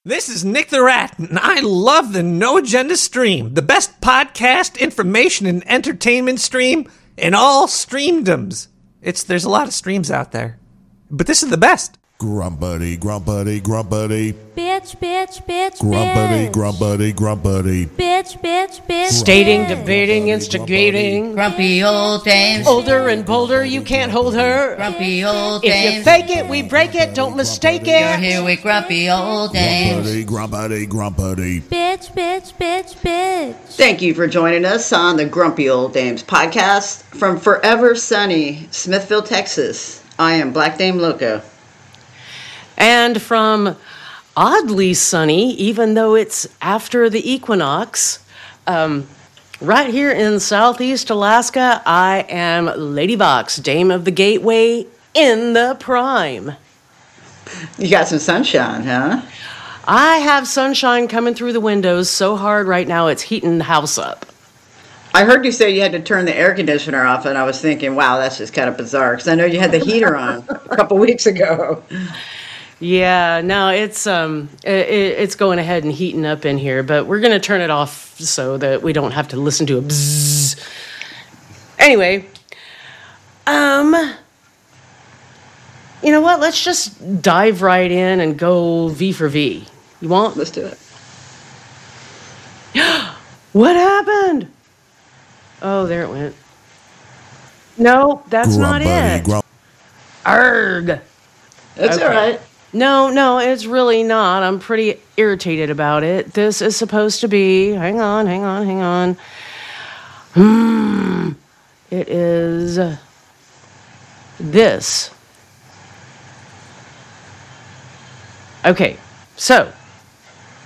This is Nick the Rat, and I love the No Agenda Stream, the best podcast, information, and entertainment stream in all streamdoms. There's a lot of streams out there, but this is the best. Grumpity, grumpity, grumpity. Bitch, bitch, bitch, Grumpity, bitch. grumpity, grumpity. Bitch, bitch, bitch. Stating, bitch. debating, instigating. Grumpy old dames. Older and bolder, you can't hold her. Grumpy old If dames. you fake it, we break it, don't mistake You're it. here with grumpy old dames. Grumpity, grumpity, grumpity. Bitch, bitch, bitch, bitch. Thank you for joining us on the Grumpy Old Dames podcast from forever sunny Smithville, Texas. I am Black Dame Loco. And from oddly sunny, even though it's after the equinox, right here in Southeast Alaska, I am Lady Vox, Dame of the Gateway in the prime. You got some sunshine, huh? I have sunshine coming through the windows so hard right now it's heating the house up. I heard you say you had to turn the air conditioner off, and I was thinking, wow, that's just kind of bizarre, because I know you had the heater on a couple weeks ago. Yeah, no, it's going ahead and heating up in here, but we're gonna turn it off so that we don't have to listen to a bzzz. Anyway, you know what? Let's just dive right in and go V for V. You want? Let's do it. What happened? Oh, there it went. No, that's not it. Arg. That's Okay. all right. No, it's really not. I'm pretty irritated about it. This is supposed to be... Hang on. It is... this. Okay, so...